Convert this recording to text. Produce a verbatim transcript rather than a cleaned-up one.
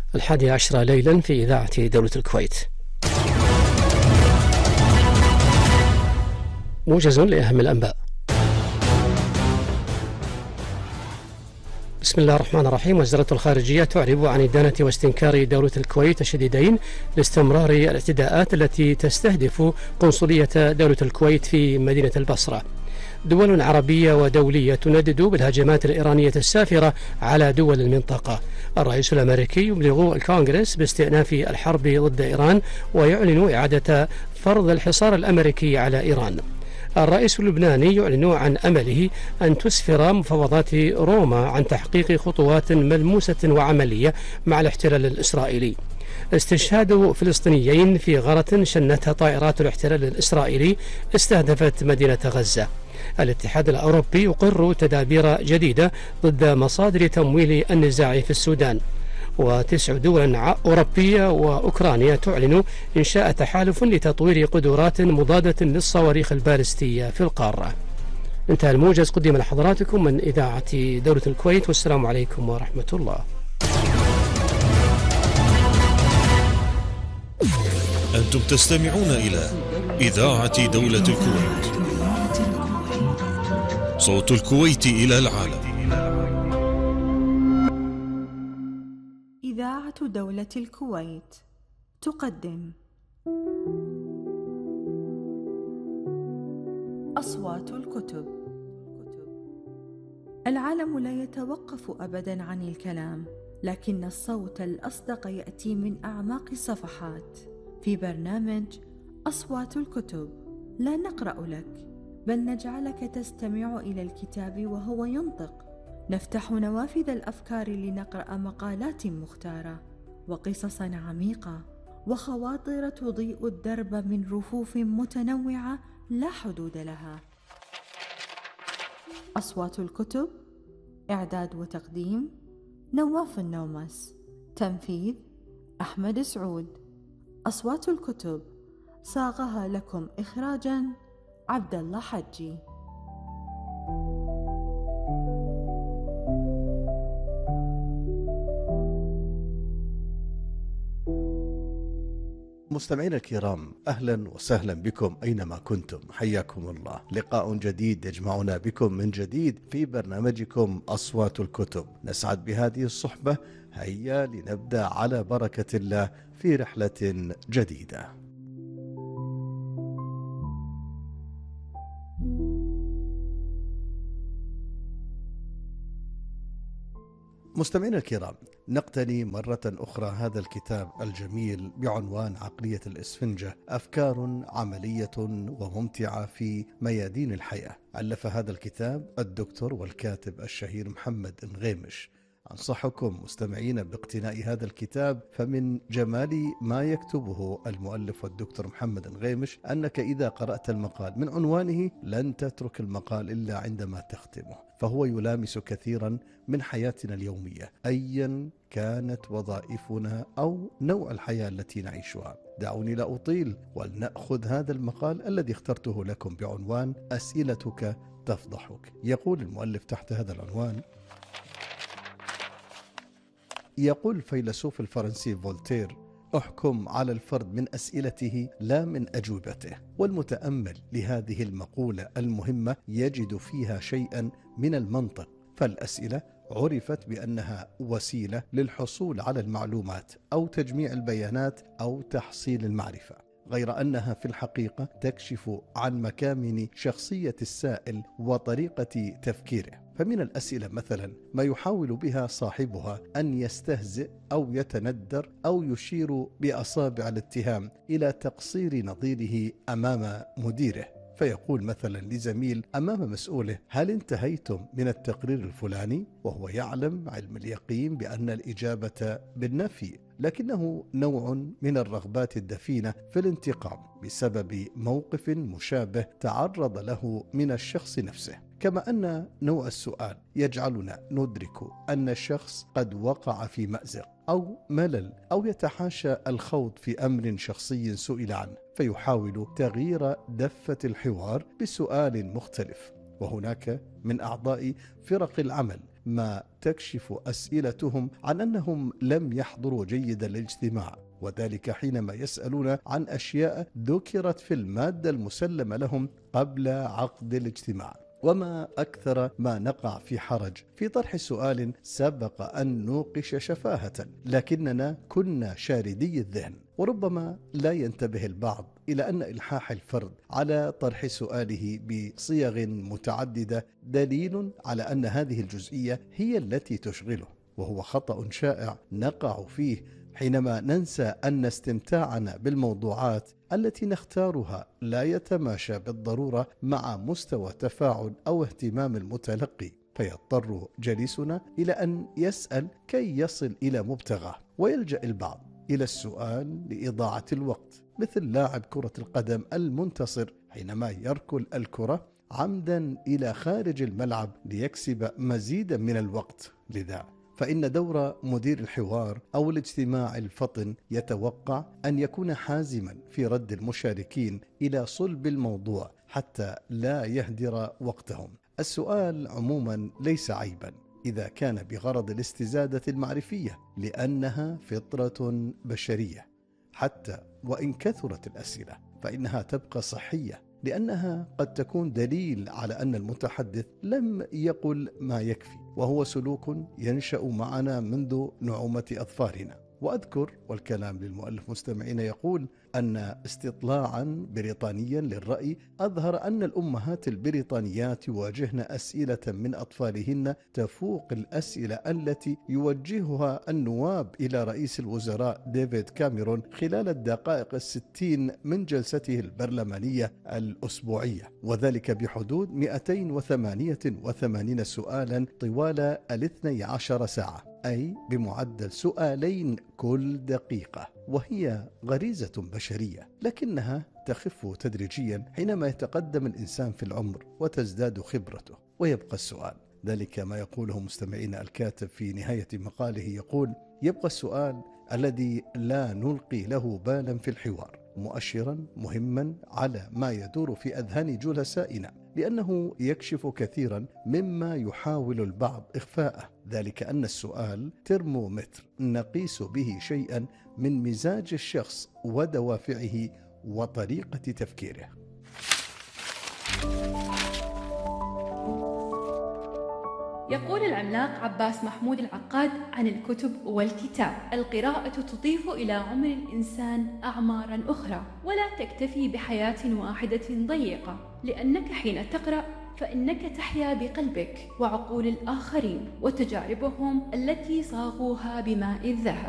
الحادية عشرة ليلا في إذاعة دولة الكويت. موجز لأهم الأنباء. بسم الله الرحمن الرحيم. وزارة الخارجية تعرب عن إدانة واستنكار دولة الكويت الشديدين لاستمرار الاعتداءات التي تستهدف قنصلية دولة الكويت في مدينة البصرة. دول عربية ودولية تندد بالهجمات الإيرانية السافرة على دول المنطقة. الرئيس الأمريكي يبلغ الكونغرس باستئناف الحرب ضد إيران ويعلن إعادة فرض الحصار الأمريكي على إيران. الرئيس اللبناني يعلن عن أمله أن تسفر مفاوضات روما عن تحقيق خطوات ملموسة وعملية مع الاحتلال الإسرائيلي. استشهاد فلسطينيين في غارة شنتها طائرات الاحتلال الإسرائيلي استهدفت مدينة غزة. الاتحاد الأوروبي يقر تدابير جديدة ضد مصادر تمويل النزاع في السودان. وتسع دول أوروبية وأوكرانيا تعلن إنشاء تحالف لتطوير قدرات مضادة للصواريخ البالستية في القارة. انتهى الموجز، قدم لحضراتكم من إذاعة دولة الكويت، والسلام عليكم ورحمة الله. أنتم تستمعون إلى إذاعة دولة الكويت، صوت الكويت إلى العالم. إذاعة دولة الكويت تقدم أصوات الكتب. العالم لا يتوقف أبداً عن الكلام، لكن الصوت الأصدق يأتي من أعماق الصفحات. في برنامج أصوات الكتب لا نقرأ لك، بل نجعلك تستمع إلى الكتاب وهو ينطق. نفتح نوافذ الأفكار لنقرأ مقالات مختارة وقصصا عميقة وخواطر تضيء الدرب من رفوف متنوعة لا حدود لها. أصوات الكتب، إعداد وتقديم نواف النومس، تنفيذ أحمد سعود. أصوات الكتب صاغها لكم إخراجا عبد الله حجي. مستمعينا الكرام، أهلا وسهلا بكم أينما كنتم، حياكم الله. لقاء جديد يجمعنا بكم من جديد في برنامجكم أصوات الكتب. نسعد بهذه الصحبة. هيا لنبدأ على بركة الله في رحلة جديدة. مستمعينا الكرام، نقتني مرة أخرى هذا الكتاب الجميل بعنوان عقلية الإسفنجة، أفكار عملية وممتعة في ميادين الحياة. ألف هذا الكتاب الدكتور والكاتب الشهير محمد نغيمش. أنصحكم مستمعين باقتناء هذا الكتاب، فمن جمال ما يكتبه المؤلف والدكتور محمد نغيمش أنك إذا قرأت المقال من عنوانه لن تترك المقال إلا عندما تختمه، فهو يلامس كثيرا من حياتنا اليومية أيا كانت وظائفنا أو نوع الحياة التي نعيشها. دعوني لا أطيل ولنأخذ هذا المقال الذي اخترته لكم بعنوان أسئلتك تفضحك. يقول المؤلف تحت هذا العنوان: يقول الفيلسوف الفرنسي فولتير: احكم على الفرد من أسئلته لا من أجوبته. والمتأمل لهذه المقولة المهمة يجد فيها شيئا من المنطق، فالأسئلة عرفت بأنها وسيلة للحصول على المعلومات أو تجميع البيانات أو تحصيل المعرفة، غير أنها في الحقيقة تكشف عن مكامن شخصية السائل وطريقة تفكيره. فمن الأسئلة مثلا ما يحاول بها صاحبها أن يستهزئ أو يتندر أو يشير بأصابع الاتهام إلى تقصير نظيره أمام مديره، فيقول مثلا لزميل أمام مسؤوله: هل انتهيتم من التقرير الفلاني؟ وهو يعلم علم اليقين بأن الإجابة بالنفي، لكنه نوع من الرغبات الدفينة في الانتقام بسبب موقف مشابه تعرض له من الشخص نفسه. كما أن نوع السؤال يجعلنا ندرك أن الشخص قد وقع في مأزق أو ملل أو يتحاشى الخوض في أمر شخصي سئل عنه، فيحاول تغيير دفة الحوار بسؤال مختلف. وهناك من أعضاء فرق العمل ما تكشف أسئلتهم عن أنهم لم يحضروا جيدا للاجتماع، وذلك حينما يسألون عن أشياء ذكرت في المادة المسلمة لهم قبل عقد الاجتماع. وما أكثر ما نقع في حرج في طرح سؤال سبق أن نوقش شفاهة، لكننا كنا شاردي الذهن، وربما لا ينتبه البعض إلى أن إلحاح الفرد على طرح سؤاله بصيغ متعددة دليل على أن هذه الجزئية هي التي تشغله، وهو خطأ شائع نقع فيه حينما ننسى أن استمتاعنا بالموضوعات التي نختارها لا يتماشى بالضرورة مع مستوى تفاعل أو اهتمام المتلقي، فيضطر جليسنا إلى أن يسأل كي يصل إلى مبتغاه، ويلجأ البعض إلى السؤال لإضاعة الوقت، مثل لاعب كرة القدم المنتصر حينما يركل الكرة عمدا إلى خارج الملعب ليكسب مزيدا من الوقت. لذا فإن دور مدير الحوار أو الاجتماع الفطن يتوقع أن يكون حازما في رد المشاركين إلى صلب الموضوع حتى لا يهدر وقتهم. السؤال عموما ليس عيبا إذا كان بغرض الاستزادة المعرفية، لأنها فطرة بشرية، حتى وإن كثرت الأسئلة فإنها تبقى صحية، لأنها قد تكون دليل على أن المتحدث لم يقل ما يكفي، وهو سلوك ينشأ معنا منذ نعومة أظفارنا. وأذكر والكلام للمؤلف مستمعين يقول أن استطلاعا بريطانيا للرأي أظهر أن الأمهات البريطانيات يواجهن أسئلة من أطفالهن تفوق الأسئلة التي يوجهها النواب إلى رئيس الوزراء ديفيد كاميرون خلال الدقائق الستين من جلسته البرلمانية الأسبوعية، وذلك بحدود مئتين وثمانية وثمانين سؤالا طوال الاثني عشر ساعة، أي بمعدل سؤالين كل دقيقة، وهي غريزة بشرية لكنها تخف تدريجيا حينما يتقدم الإنسان في العمر وتزداد خبرته. ويبقى السؤال، ذلك ما يقوله مستمعين الكاتب في نهاية مقاله، يقول: يبقى السؤال الذي لا نلقي له بالا في الحوار، مؤشرا مهما على ما يدور في أذهان جلسائنا، لأنه يكشف كثيرا مما يحاول البعض إخفاءه، ذلك أن السؤال ترمومتر نقيس به شيئا من مزاج الشخص ودوافعه وطريقة تفكيره. يقول العملاق عباس محمود العقاد عن الكتب والكتاب: القراءة تضيف إلى عمر الإنسان أعمارا أخرى، ولا تكتفي بحياة واحدة ضيقة، لأنك حين تقرأ فإنك تحيا بقلبك وعقول الآخرين وتجاربهم التي صاغوها بماء الذهب.